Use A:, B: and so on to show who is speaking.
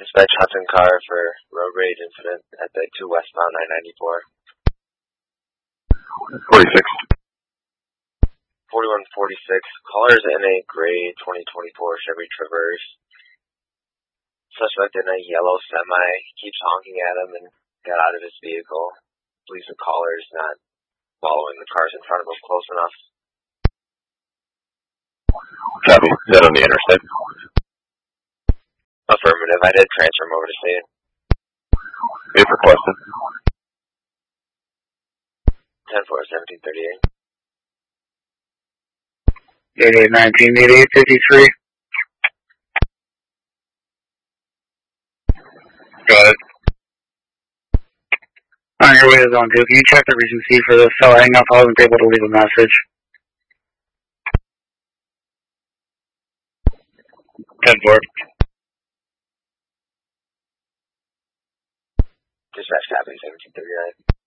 A: Dispatch Hudson car for road rage incident at the 2 westbound I-94.
B: 46.
A: 4146. Caller's in a gray 2024 Chevy Traverse. Suspect in a yellow semi keeps honking at him and got out of his vehicle. Believes the caller is not following the cars in front of him close enough.
B: Copy. Is that on the interstate?
A: Affirmative. I did transfer him over to scene.
B: If requested.
A: 10-4, 1738.
C: 8819, 8853. Go ahead. On your way to zone 2, can you check the recency for this cell hang up? I wasn't able to leave a message. 10-4.
A: Dispatch copy 1739.